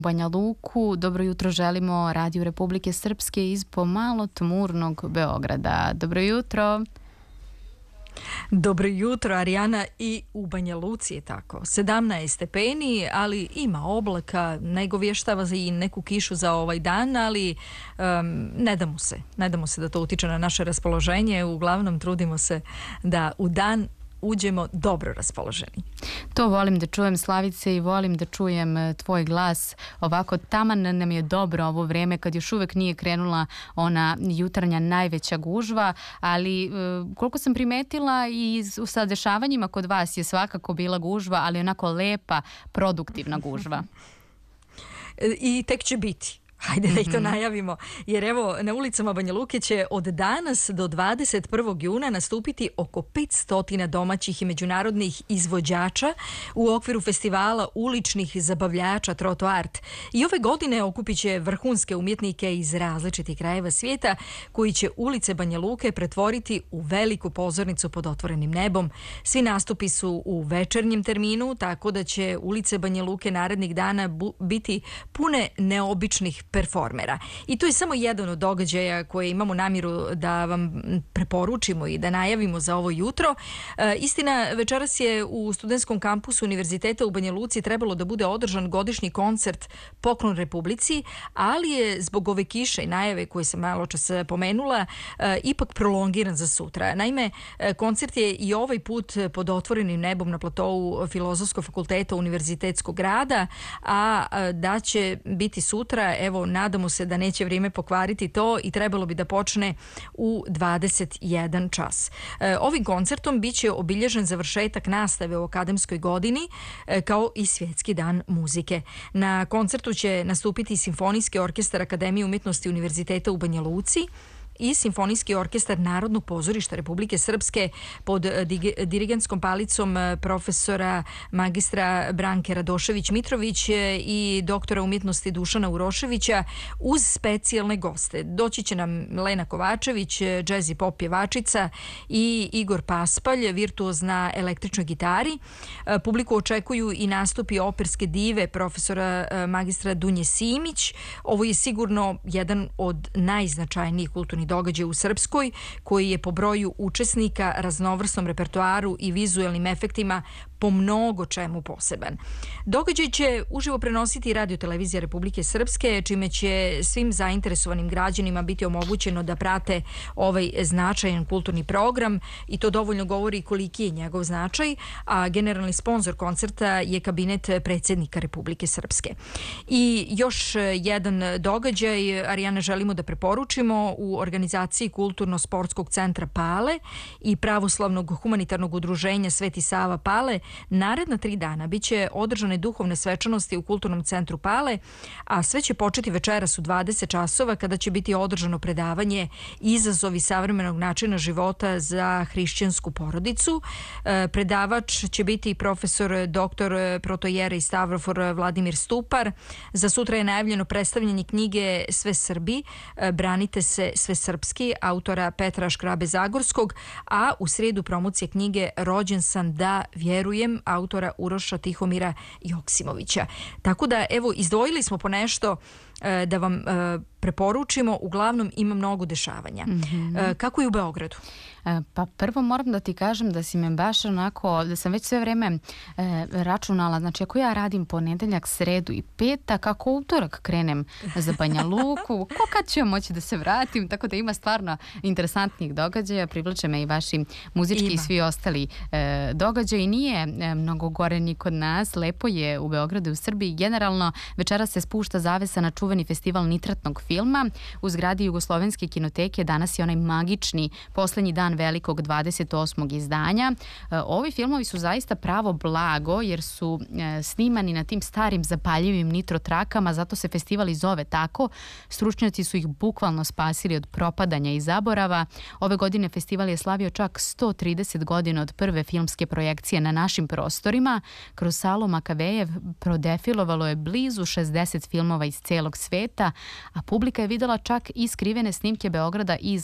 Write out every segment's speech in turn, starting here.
Banja Luku. Dobro jutro želimo Radiju Republike Srpske iz pomalo tmurnog Beograda. Dobro jutro. Dobro jutro, Arijana, i u Banja Luci je tako. 17 stepeni, ali ima oblaka, nego vještava i neku kišu za ovaj dan, ali ne damo se da to utiče na naše raspoloženje. Uglavnom trudimo se da u dan uđemo dobro raspoloženi. To volim da čujem, Slavice, i volim da čujem tvoj glas. Ovako taman nam je dobro ovo vreme kad još uvek nije krenula ona jutarnja najveća gužva, ali koliko sam primetila i sa dešavanjima kod vas je svakako bila gužva, ali onako lepa, produktivna gužva. I tek će biti. Hajde da ih to najavimo, jer evo na ulicama Banja Luke će od danas do 21. juna nastupiti oko 500 domaćih i međunarodnih izvođača u okviru festivala uličnih zabavljača Troto Art. I ove godine okupit će vrhunske umjetnike iz različitih krajeva svijeta koji će ulice Banja Luke pretvoriti u veliku pozornicu pod otvorenim nebom. Svi nastupi su u večernjem terminu, tako da će ulice Banja Luke narednih dana biti pune neobičnih performera. I to je samo jedan od događaja koje imamo namjeru da vam preporučimo i da najavimo za ovo jutro. Istina, večeras je u studentskom kampusu Univerziteta u Banja Luci trebalo da bude održan godišnji koncert Poklon Republici, ali je zbog ove kiše i najave koje sam malo čas pomenula ipak prolongiran za sutra. Naime, koncert je i ovaj put pod otvorenim nebom na platou Filozofskog fakulteta Univerzitetskog grada, a da će biti sutra, evo, nadamo se da neće vrijeme pokvariti to i trebalo bi da počne u 21 čas. Ovim koncertom bit će obilježen završetak nastave u akademskoj godini kao i Svjetski dan muzike. Na koncertu će nastupiti Simfonijski orkestar Akademije umjetnosti Univerziteta u Banja Luci i Simfonijski orkestar Narodnog pozorišta Republike Srpske pod dirigentskom palicom profesora magistra Branke Radošević-Mitrović i doktora umjetnosti Dušana Uroševića uz specijalne goste. Doći će nam Lena Kovačević, džez i pop pjevačica, i Igor Paspalj, virtuoz na električnoj gitari. Publiku očekuju i nastupi operske dive profesora magistra Dunje Simić. Ovo je sigurno jedan od najznačajnijih kulturnih događaj u Srpskoj, koji je po broju učesnika, raznovrsnom repertoaru i vizuelnim efektima po mnogo čemu poseban. Događaj će uživo prenositi Radio-televizija Republike Srpske, čime će svim zainteresovanim građanima biti omogućeno da prate ovaj značajan kulturni program, i to dovoljno govori koliki je njegov značaj, a generalni sponsor koncerta je kabinet predsjednika Republike Srpske. I još jedan događaj, Arijana, želimo da preporučimo u organizaciji Kulturno-sportskog centra Pale i Pravoslavnog humanitarnog udruženja Sveti Sava Pale. Naredna 3 dana biće održane duhovne svečanosti u Kulturnom centru Pale, a sve će početi večeras u 20 časova kada će biti održano predavanje Izazovi savremenog načina života za hrišćansku porodicu. Predavač će biti profesor dr. protojerej Stavrofor Vladimir Stupar. Za sutra je najavljeno predstavljanje knjige Sve Srbi, branite se sve srpski, autora Petra Škrabe Zagorskog, a u srijedu promocija knjige Rođen sam da vjerujem, autora Uroša Tihomira Joksimovića. Tako da, evo, izdvojili smo po nešto da vam preporučimo. Uglavnom ima mnogo dešavanja. Kako je u Beogradu? Pa prvo moram da ti kažem da si me baš onako, da sam već sve vreme računala, znači ako ja radim ponedeljak, sredu i petak, ako utorak krenem za Banja Luku, kad ću moći da se vratim, tako da ima stvarno interesantnih događaja, privlače me i vaši muzički i svi ostali događaji. Nije mnogo gore ni kod nas, lepo je u Beogradu i u Srbiji. Generalno večera se spušta zavesa na čuveni festival nitratnog filma u zgradi Jugoslovenske kinoteke. Danas je onaj magični poslednji dan velikog 28. izdanja. Ovi filmovi su zaista pravo blago jer su snimani na tim starim zapaljivim nitrotrakama, zato se festival i zove tako. Stručnjaci su ih bukvalno spasili od propadanja i zaborava. Ove godine festival je slavio čak 130 godina od prve filmske projekcije na našim prostorima. Kroz salu Makavejev prodefilovalo je blizu 60 filmova iz celog sveta, a publika je videla čak i skrivene snimke Beograda iz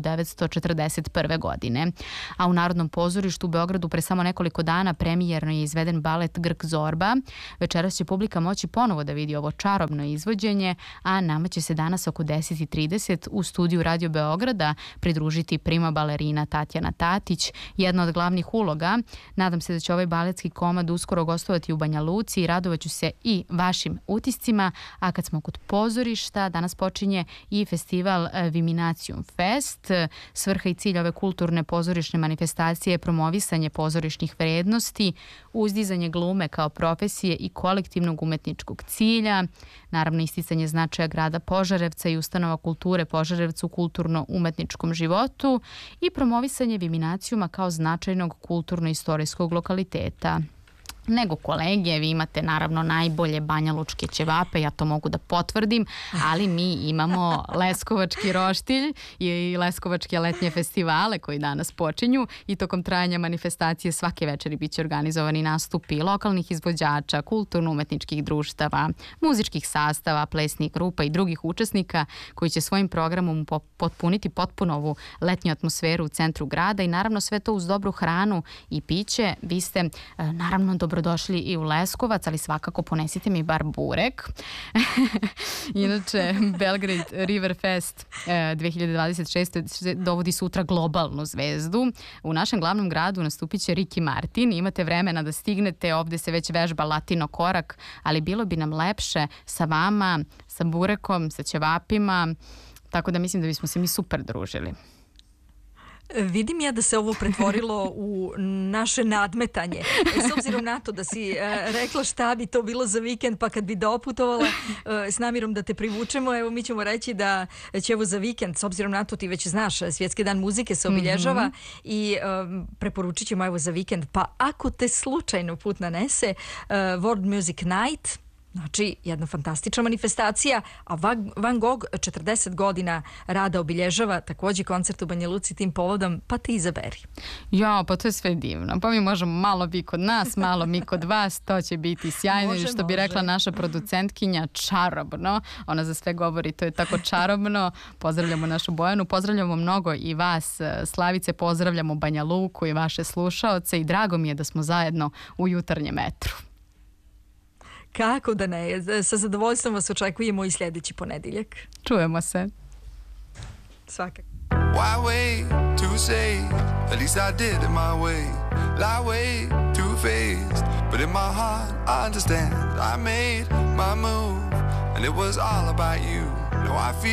1941. godine. A u Narodnom pozorištu u Beogradu pre samo nekoliko dana premijerno je izveden balet Grk Zorba. Večeras će publika moći ponovo da vidi ovo čarobno izvođenje, a nama će se danas oko 10:30 u studiju Radio Beograda pridružiti prima balerina Tatjana Tatić, jedna od glavnih uloga. Nadam se da će ovaj baletski komad uskoro gostovati u Banja Luci i radovaću se i vašim utiscima. A kad smo kod pozorišta, danas počinje i festival Viminacium Fest. Svrha i cilj ove kulturne pozorišne manifestacije je promovisanje pozorišnih vrednosti, uzdizanje glume kao profesije i kolektivnog umetničkog cilja, naravno isticanje značaja grada Požarevca i ustanova kulture Požarevca u kulturno-umetničkom životu i promovisanje Viminacijuma kao značajnog kulturno-istorijskog lokaliteta. Nego kolege, vi imate naravno najbolje banjalučke ćevape, ja to mogu da potvrdim, ali mi imamo Leskovački roštilj i Leskovačke letnje festivale koji danas počinju i tokom trajanja manifestacije svake večeri bit će organizovani nastupi lokalnih izvođača, kulturno-umetničkih društava, muzičkih sastava, plesnih grupa i drugih učesnika koji će svojim programom potpuniti potpuno ovu letnju atmosferu u centru grada i naravno sve to uz dobru hranu i piće. Vi ste naravno dobrodošli i u Leskovac, ali svakako ponesite mi bar burek. Inače, Belgrade River Fest 2026. dovodi sutra globalnu zvezdu. U našem glavnom gradu nastupit će Ricky Martin. Imate vremena da stignete, ovde se već vežba latino korak, ali bilo bi nam lepše sa vama, sa burekom, sa ćevapima, tako da mislim da bismo se mi super družili. Vidim ja da se ovo pretvorilo u naše nadmetanje. S obzirom na to da si rekla šta bi to bilo za vikend, pa kad bi doputovala s namjerom da te privučemo, evo mi ćemo reći da će evo za vikend, s obzirom na to ti već znaš, Svjetski dan muzike se obilježava i preporučit ćemo evo za vikend, pa ako te slučajno put nanese, World Music Night, znači, jedna fantastična manifestacija, a Van Gogh 40 godina rada obilježava također koncert u Banja Luci tim povodom, pa ti izaberi. Ja, pa to je sve divno. Pa mi možemo malo vi kod nas, malo mi kod vas, to će biti sjajno i što bi rekla naša producentkinja, čarobno. Ona za sve govori, to je tako čarobno. Pozdravljamo našu Bojanu, pozdravljamo mnogo i vas, Slavice, pozdravljamo Banja Luku i vaše slušaoce i drago mi je da smo zajedno u jutarnjem metru. Kako da ne, sa zadovoljstvom vas očekujemo i sljedeći ponedjeljak. Čujemo se. Svakako. Why wait to say, at least I did it my way. Lie way too faced, but in my heart I understand. I made my move, and it was all about you. No, I feel